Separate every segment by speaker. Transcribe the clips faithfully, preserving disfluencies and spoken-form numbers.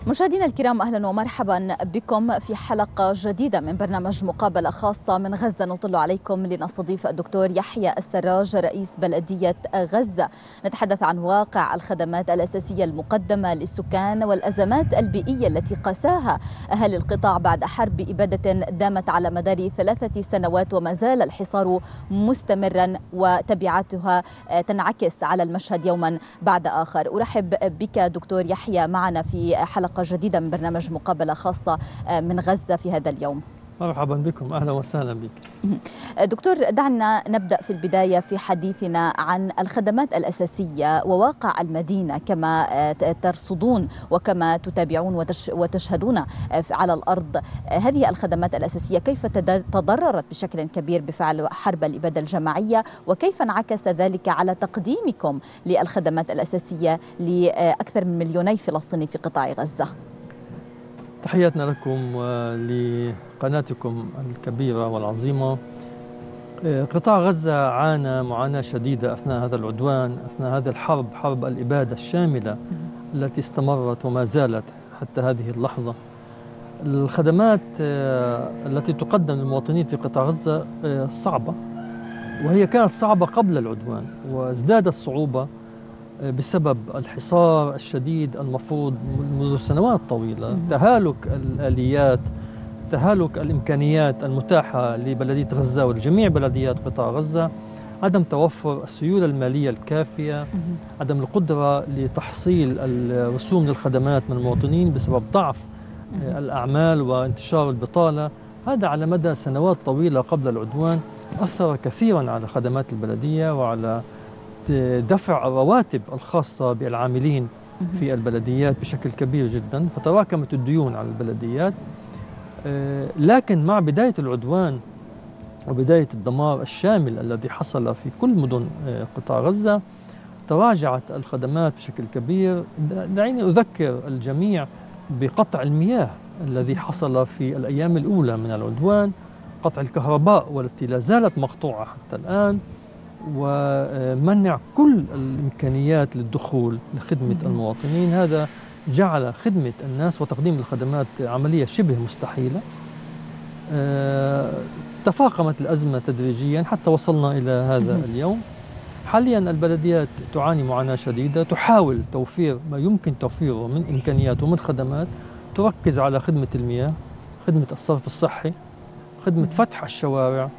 Speaker 1: مشاهدينا الكرام، أهلا ومرحبا بكم في حلقة جديدة من برنامج مقابلة خاصة من غزة. نطل عليكم لنستضيف الدكتور يحيى السراج رئيس بلدية غزة. نتحدث عن واقع الخدمات الأساسية المقدمة للسكان والأزمات البيئية التي قاساها أهل القطاع بعد حرب إبادة دامت على مدار ثلاثة سنوات وما زال الحصار مستمرا وتبعاتها تنعكس على المشهد يوما بعد آخر. أرحب بك دكتور يحيى معنا في حلقة جديدة من برنامج مقابلة خاصة من غزة في هذا اليوم.
Speaker 2: مرحبا بكم، أهلا وسهلا بك.
Speaker 1: دكتور، دعنا نبدأ في البداية في حديثنا عن الخدمات الأساسية وواقع المدينة كما ترصدون وكما تتابعون وتشهدون على الأرض. هذه الخدمات الأساسية كيف تضررت بشكل كبير بفعل حرب الإبادة الجماعية، وكيف انعكس ذلك على تقديمكم للخدمات الأساسية لأكثر من مليوني فلسطيني في قطاع غزة؟
Speaker 2: تحياتنا لكم ولقناتكم الكبيرة والعظيمة. قطاع غزة عانى معاناة شديدة أثناء هذا العدوان، أثناء هذه الحرب، حرب الإبادة الشاملة التي استمرت وما زالت حتى هذه اللحظة. الخدمات التي تقدم للمواطنين في قطاع غزة صعبة، وهي كانت صعبة قبل العدوان وازدادت صعوبة بسبب الحصار الشديد المفروض منذ سنوات طويلة، تهالك الآليات، تهالك الإمكانيات المتاحة لبلدية غزة ولجميع بلديات قطاع غزة، عدم توفر السيولة المالية الكافية، عدم القدرة لتحصيل الرسوم للخدمات من المواطنين بسبب ضعف الأعمال وانتشار البطالة. هذا على مدى سنوات طويلة قبل العدوان أثر كثيرا على خدمات البلدية وعلى دفع الرواتب الخاصة بالعاملين في البلديات بشكل كبير جدا، فتراكمت الديون على البلديات. لكن مع بداية العدوان وبداية الدمار الشامل الذي حصل في كل مدن قطاع غزة تراجعت الخدمات بشكل كبير. دعيني أذكر الجميع بقطع المياه الذي حصل في الأيام الأولى من العدوان، قطع الكهرباء والتي لا زالت مقطوعة حتى الآن، ومنع كل الإمكانيات للدخول لخدمة المواطنين. هذا جعل خدمة الناس وتقديم الخدمات عملية شبه مستحيلة. تفاقمت الأزمة تدريجيا حتى وصلنا إلى هذا اليوم. حاليا البلديات تعاني معاناة شديدة، تحاول توفير ما يمكن توفيره من إمكانيات ومن خدمات، تركز على خدمة المياه، خدمة الصرف الصحي، خدمة فتح الشوارع،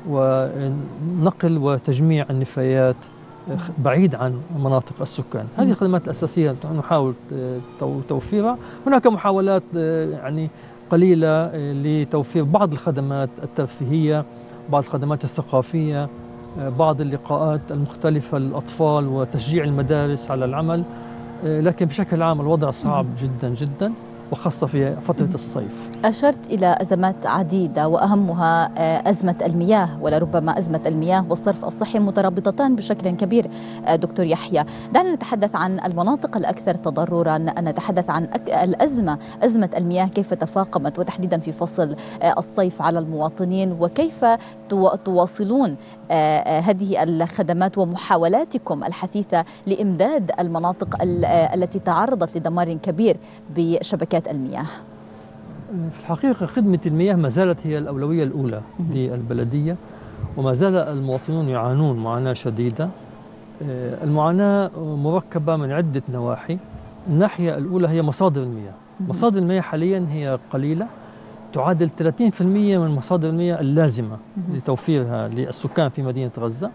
Speaker 2: ونقل وتجميع النفايات بعيد عن مناطق السكان. هذه الخدمات الأساسية نحاول توفيرها. هناك محاولات يعني قليلة لتوفير بعض الخدمات الترفيهية، بعض الخدمات الثقافية، بعض اللقاءات المختلفة للأطفال وتشجيع المدارس على العمل، لكن بشكل عام الوضع صعب جدا جدا، وخاصة في فترة الصيف.
Speaker 1: أشرت إلى أزمات عديدة وأهمها أزمة المياه، ولربما أزمة المياه والصرف الصحي مترابطتان بشكل كبير. دكتور يحيى، دعنا نتحدث عن المناطق الأكثر تضررا، نتحدث عن الأزمة، أزمة المياه كيف تفاقمت وتحديدا في فصل الصيف على المواطنين، وكيف تواصلون هذه الخدمات ومحاولاتكم الحثيثة لإمداد المناطق التي تعرضت لدمار كبير بشبكات المياه.
Speaker 2: في الحقيقة خدمة المياه ما زالت هي الأولوية الأولى للبلدية، وما زال المواطنون يعانون معاناة شديدة. المعاناة مركبة من عدة نواحي. الناحية الأولى هي مصادر المياه. مصادر المياه حاليا هي قليلة، تعادل ثلاثين بالمئة من مصادر المياه اللازمة لتوفيرها للسكان في مدينة غزة،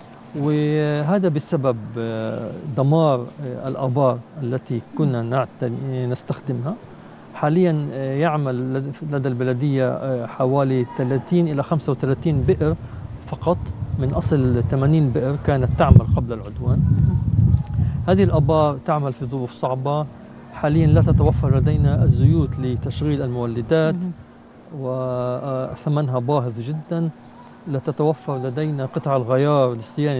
Speaker 2: وهذا بسبب دمار الآبار التي كنا نستخدمها. حاليا يعمل لدى البلدية حوالي ثلاثين إلى خمسة وثلاثين بئر فقط من أصل ثمانين بئر كانت تعمل قبل العدوان. هذه الآبار تعمل في ظروف صعبة. حاليا لا تتوفر لدينا الزيوت لتشغيل المولدات وثمنها باهظ جدا. لا تتوفر لدينا قطع الغيار لصيانة